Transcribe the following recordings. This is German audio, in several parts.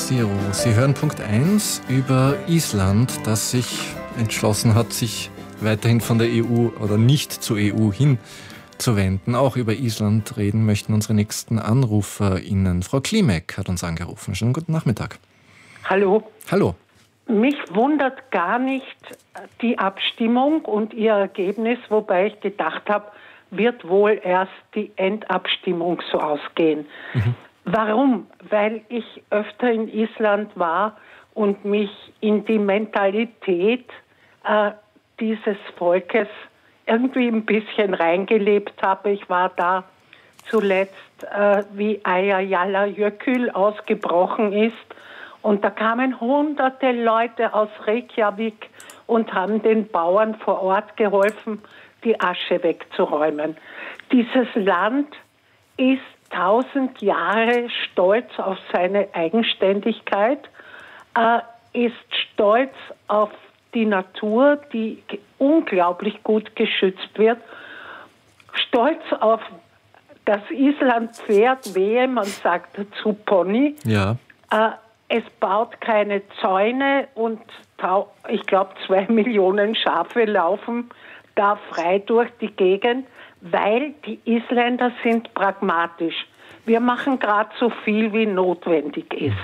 Zero. Sie hören Punkt 1 über Island, das sich entschlossen hat, sich weiterhin von der EU oder nicht zur EU hinzuwenden. Auch über Island reden möchten unsere nächsten AnruferInnen. Frau Klimek hat uns angerufen. Schönen guten Nachmittag. Hallo. Hallo. Mich wundert gar nicht die Abstimmung und ihr Ergebnis, wobei ich gedacht habe, wird wohl erst die Endabstimmung so ausgehen. Warum? Weil ich öfter in Island war und mich in die Mentalität dieses Volkes irgendwie ein bisschen reingelebt habe. Ich war da zuletzt, wie Eyjafjallajökull ausgebrochen ist. Und da kamen hunderte Leute aus Reykjavik und haben den Bauern vor Ort geholfen, die Asche wegzuräumen. Dieses Land ist 1000 Jahre stolz auf seine Eigenständigkeit, ist stolz auf die Natur, die unglaublich gut geschützt wird, stolz auf das Islandpferd, wehe, man sagt dazu Pony. Ja. Es baut keine Zäune und ich glaube 2 Millionen Schafe laufen da frei durch die Gegend, weil die Isländer sind pragmatisch. Wir machen gerade so viel, wie notwendig ist.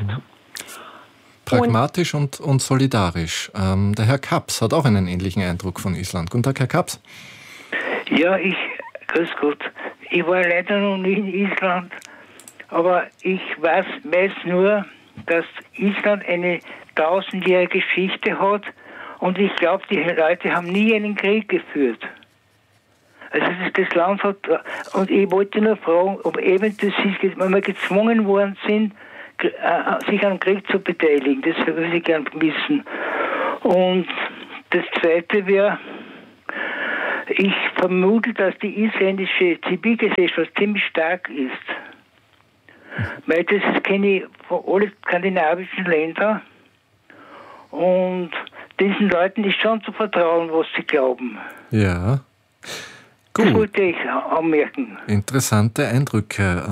Pragmatisch und solidarisch. Der Herr Kaps hat auch einen ähnlichen Eindruck von Island. Guten Tag, Herr Kaps. Ja, grüß Gott. Ich war leider noch nie in Island, aber ich weiß nur, dass Island eine 1000-jährige Geschichte hat und ich glaube, die Leute haben nie einen Krieg geführt. Also das Land hat, und ich wollte nur fragen, ob eben wenn wir gezwungen worden sind, sich am Krieg zu beteiligen. Das würde ich gerne wissen. Und das Zweite wäre, ich vermute, dass die isländische Zivilgesellschaft ziemlich stark ist. Weil das kenne ich von allen skandinavischen Ländern. Und diesen Leuten ist schon zu vertrauen, was sie glauben. Ja. Gut. Das wollte ich anmerken. Interessante Eindrücke.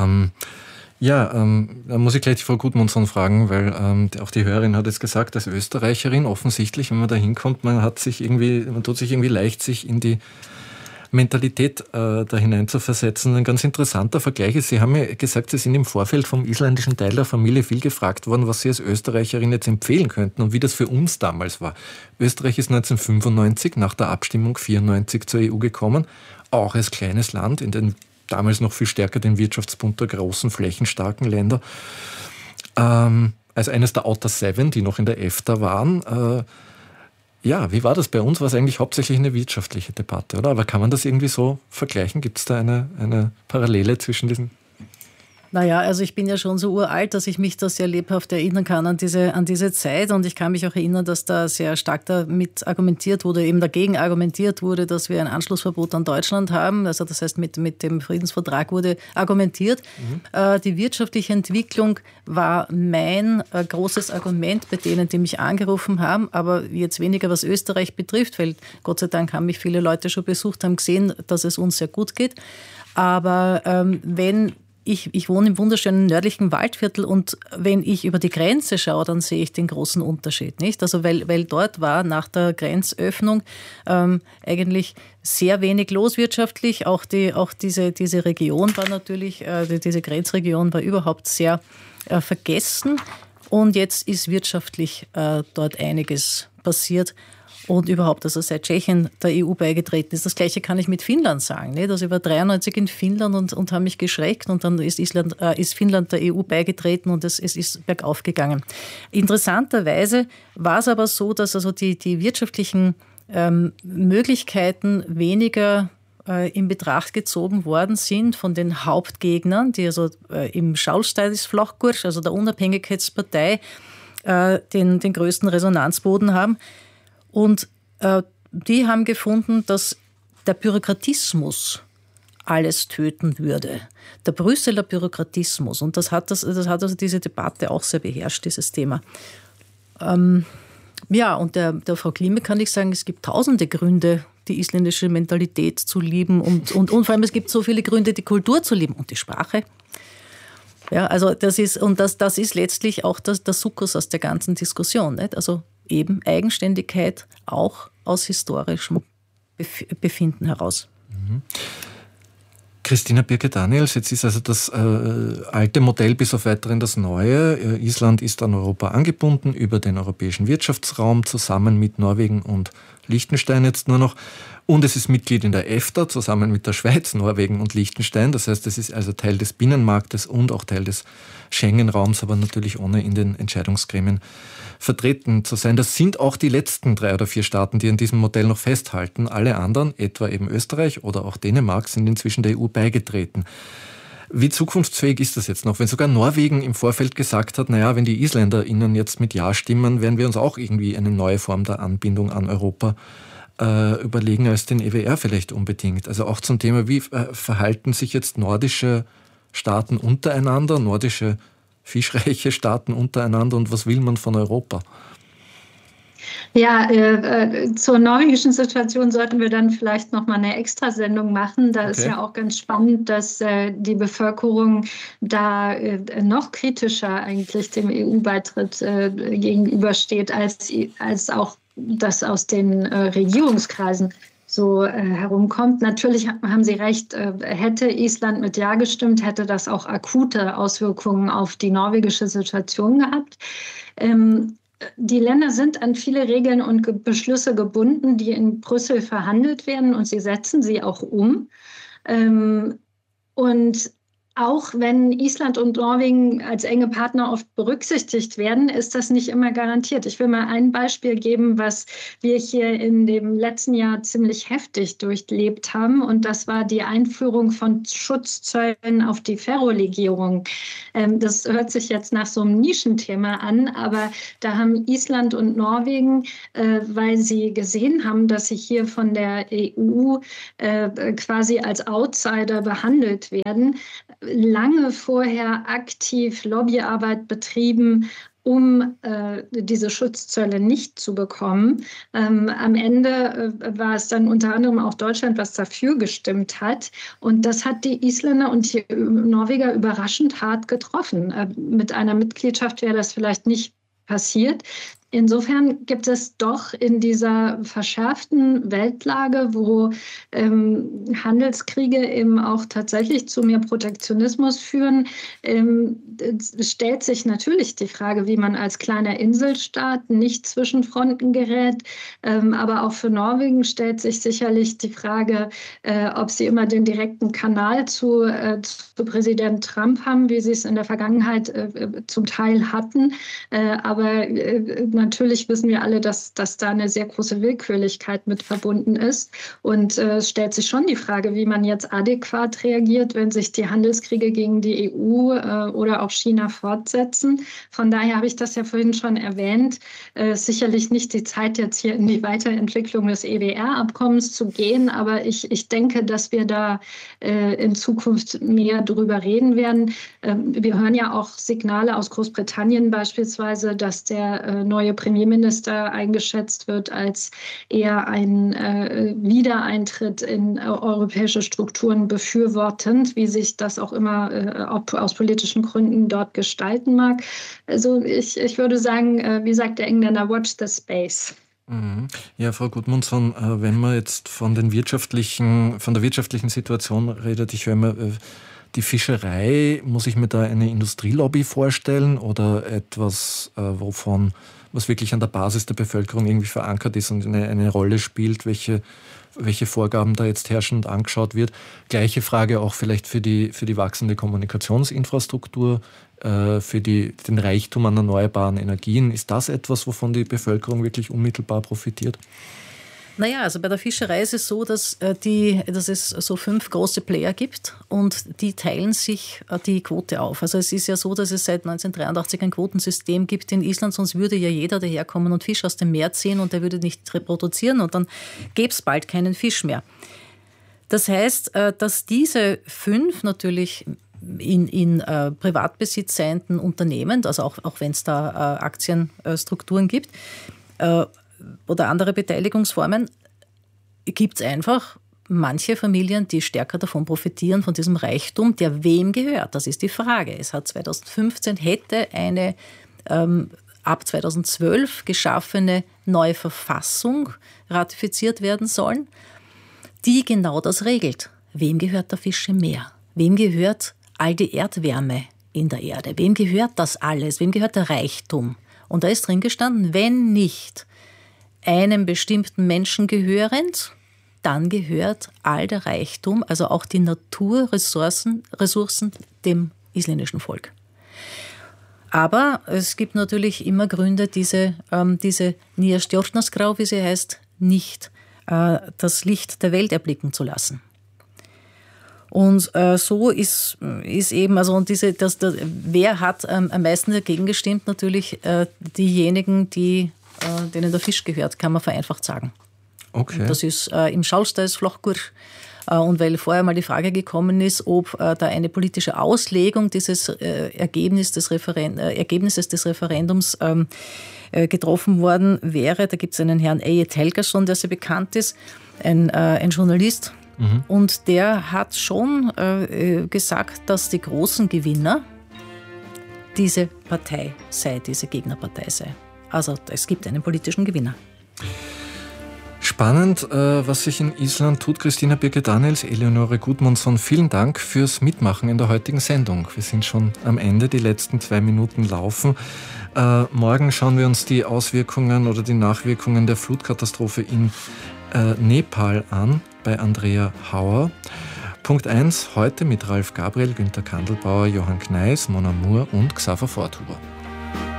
Da muss ich gleich die Frau Gudmundsson fragen, weil auch die Hörerin hat es gesagt, als Österreicherin offensichtlich, wenn man da hinkommt, man tut sich irgendwie leicht, sich in die Mentalität da hinein zu versetzen. Ein ganz interessanter Vergleich ist, Sie haben ja gesagt, Sie sind im Vorfeld vom isländischen Teil der Familie viel gefragt worden, was Sie als Österreicherin jetzt empfehlen könnten und wie das für uns damals war. Österreich ist 1995 nach der Abstimmung 94 zur EU gekommen, auch als kleines Land, in den damals noch viel stärker den Wirtschaftsbund der großen, flächenstarken Länder, als eines der Outer Seven, die noch in der EFTA waren. Wie war das bei uns? War es eigentlich hauptsächlich eine wirtschaftliche Debatte, oder? Aber kann man das irgendwie so vergleichen? Gibt es da eine Parallele zwischen diesen? Naja, also ich bin ja schon so uralt, dass ich mich da sehr lebhaft erinnern kann an diese Zeit. Und ich kann mich auch erinnern, dass da sehr stark damit argumentiert wurde, eben dagegen argumentiert wurde, dass wir ein Anschlussverbot an Deutschland haben. Also das heißt, mit dem Friedensvertrag wurde argumentiert. Die wirtschaftliche Entwicklung war mein großes Argument bei denen, die mich angerufen haben. Aber jetzt weniger, was Österreich betrifft, weil Gott sei Dank haben mich viele Leute schon besucht, haben gesehen, dass es uns sehr gut geht. Aber Ich wohne im wunderschönen nördlichen Waldviertel und wenn ich über die Grenze schaue, dann sehe ich den großen Unterschied, nicht? Also weil dort war nach der Grenzöffnung eigentlich sehr wenig los wirtschaftlich. Auch diese Region war natürlich, diese Grenzregion war überhaupt sehr vergessen. Und jetzt ist wirtschaftlich dort einiges passiert. Und überhaupt, also seit Tschechien der EU beigetreten ist. Das Gleiche kann ich mit Finnland sagen. Nicht? Also ich war 93 in Finnland und habe mich geschreckt und dann ist Finnland der EU beigetreten und es ist bergauf gegangen. Interessanterweise war es aber so, dass also die wirtschaftlichen Möglichkeiten weniger in Betracht gezogen worden sind von den Hauptgegnern, die also im Sjálvstæðisflokkur, also der Unabhängigkeitspartei, den größten Resonanzboden haben. Und die haben gefunden, dass der Bürokratismus alles töten würde. Der Brüsseler Bürokratismus. Und das hat also diese Debatte auch sehr beherrscht, dieses Thema. Und der Frau Klimek kann ich sagen, es gibt tausende Gründe, die isländische Mentalität zu lieben und vor allem es gibt so viele Gründe, die Kultur zu lieben und die Sprache. Ja, also das ist letztlich auch der Sukkus aus der ganzen Diskussion. Nicht? Also eben Eigenständigkeit auch aus historischem Befinden heraus. Mhm. Christina Birke-Daniels, jetzt ist also das alte Modell bis auf Weiteren das neue. Island ist an Europa angebunden über den europäischen Wirtschaftsraum, zusammen mit Norwegen und Liechtenstein jetzt nur noch. Und es ist Mitglied in der EFTA, zusammen mit der Schweiz, Norwegen und Liechtenstein. Das heißt, es ist also Teil des Binnenmarktes und auch Teil des Schengen-Raums, aber natürlich ohne in den Entscheidungsgremien vertreten zu sein. Das sind auch die letzten 3 oder 4 Staaten, die an diesem Modell noch festhalten. Alle anderen, etwa eben Österreich oder auch Dänemark, sind inzwischen der EU beigetreten. Wie zukunftsfähig ist das jetzt noch? Wenn sogar Norwegen im Vorfeld gesagt hat, naja, wenn die IsländerInnen jetzt mit Ja stimmen, werden wir uns auch irgendwie eine neue Form der Anbindung an Europa überlegen als den EWR vielleicht unbedingt. Also auch zum Thema, wie verhalten sich jetzt nordische Staaten untereinander, nordische fischreiche Staaten untereinander und was will man von Europa? Ja, zur norwegischen Situation sollten wir dann vielleicht noch mal eine Extrasendung machen. Da ist ja auch ganz spannend, dass die Bevölkerung da noch kritischer eigentlich dem EU-Beitritt gegenübersteht, als auch das aus den Regierungskreisen so herumkommt. Natürlich haben Sie recht, hätte Island mit Ja gestimmt, hätte das auch akute Auswirkungen auf die norwegische Situation gehabt. Die Länder sind an viele Regeln und Beschlüsse gebunden, die in Brüssel verhandelt werden, und sie setzen sie auch um. Und auch wenn Island und Norwegen als enge Partner oft berücksichtigt werden, ist das nicht immer garantiert. Ich will mal ein Beispiel geben, was wir hier in dem letzten Jahr ziemlich heftig durchlebt haben. Und das war die Einführung von Schutzzöllen auf die Ferrolegierung. Das hört sich jetzt nach so einem Nischenthema an, aber da haben Island und Norwegen, weil sie gesehen haben, dass sie hier von der EU quasi als Outsider behandelt werden, lange vorher aktiv Lobbyarbeit betrieben, um diese Schutzzölle nicht zu bekommen. Am Ende war es dann unter anderem auch Deutschland, was dafür gestimmt hat. Und das hat die Isländer und die Norweger überraschend hart getroffen. Mit einer Mitgliedschaft wäre das vielleicht nicht passiert. Insofern gibt es doch in dieser verschärften Weltlage, wo Handelskriege eben auch tatsächlich zu mehr Protektionismus führen, stellt sich natürlich die Frage, wie man als kleiner Inselstaat nicht zwischen Fronten gerät. Aber auch für Norwegen stellt sich sicherlich die Frage, ob sie immer den direkten Kanal zu Präsident Trump haben, wie sie es in der Vergangenheit zum Teil hatten. Aber natürlich wissen wir alle, dass da eine sehr große Willkürlichkeit mit verbunden ist. Und es stellt sich schon die Frage, wie man jetzt adäquat reagiert, wenn sich die Handelskriege gegen die EU oder auch China fortsetzen. Von daher habe ich das ja vorhin schon erwähnt. Sicherlich nicht die Zeit, jetzt hier in die Weiterentwicklung des EWR-Abkommens zu gehen. Aber ich denke, dass wir da in Zukunft mehr drüber reden werden. Wir hören ja auch Signale aus Großbritannien beispielsweise, dass der neue Premierminister eingeschätzt wird als eher ein Wiedereintritt in europäische Strukturen befürwortend, wie sich das auch immer aus politischen Gründen dort gestalten mag. Also ich würde sagen, wie sagt der Engländer, watch the space. Ja, Frau Gudmundsson, wenn man jetzt von der wirtschaftlichen Situation redet, ich höre immer, die Fischerei, muss ich mir da eine Industrielobby vorstellen oder etwas, was wirklich an der Basis der Bevölkerung irgendwie verankert ist und eine Rolle spielt, welche Vorgaben da jetzt herrschen und angeschaut wird. Gleiche Frage auch vielleicht für die wachsende Kommunikationsinfrastruktur, für den Reichtum an erneuerbaren Energien. Ist das etwas, wovon die Bevölkerung wirklich unmittelbar profitiert? Naja, also bei der Fischerei ist es so, dass es so 5 große Player gibt und die teilen sich die Quote auf. Also es ist ja so, dass es seit 1983 ein Quotensystem gibt in Island, sonst würde ja jeder daherkommen und Fisch aus dem Meer ziehen und der würde nicht reproduzieren und dann gäbe es bald keinen Fisch mehr. Das heißt, dass diese 5 natürlich in Privatbesitz seienden Unternehmen, also auch wenn es da Aktienstrukturen gibt, oder andere Beteiligungsformen, gibt es einfach manche Familien, die stärker davon profitieren, von diesem Reichtum, der wem gehört? Das ist die Frage. Es hat 2015 hätte eine ab 2012 geschaffene neue Verfassung ratifiziert werden sollen, die genau das regelt. Wem gehört der Fisch im Meer? Wem gehört all die Erdwärme in der Erde? Wem gehört das alles? Wem gehört der Reichtum? Und da ist drin gestanden, wenn nicht einem bestimmten Menschen gehörend, dann gehört all der Reichtum, also auch die Naturressourcen, dem isländischen Volk. Aber es gibt natürlich immer Gründe, diese Nýja Stjórnarskrá, wie sie heißt, nicht das Licht der Welt erblicken zu lassen. Und so ist eben, also und wer hat am meisten dagegen gestimmt? Natürlich diejenigen, denen der Fisch gehört, kann man vereinfacht sagen. Okay. Und das ist im Sjálfstæðisflokkur. Und weil vorher mal die Frage gekommen ist, ob da eine politische Auslegung dieses Ergebnisses des Referendums getroffen worden wäre, da gibt es einen Herrn Egill Helgason, der sehr bekannt ist, ein Journalist. Mhm. Und der hat schon gesagt, dass die großen Gewinner diese Partei sei, diese Gegnerpartei sei. Also es gibt einen politischen Gewinner. Spannend, was sich in Island tut. Christina Birke-Daniels, Eleonore Gudmundsson, vielen Dank fürs Mitmachen in der heutigen Sendung. Wir sind schon am Ende, die letzten 2 Minuten laufen. Morgen schauen wir uns die Auswirkungen oder die Nachwirkungen der Flutkatastrophe in Nepal an, bei Andrea Hauer. Punkt 1, heute mit Ralf Gabriel, Günter Kandelbauer, Johann Kneis, Mona Moore und Xaver Forthuber.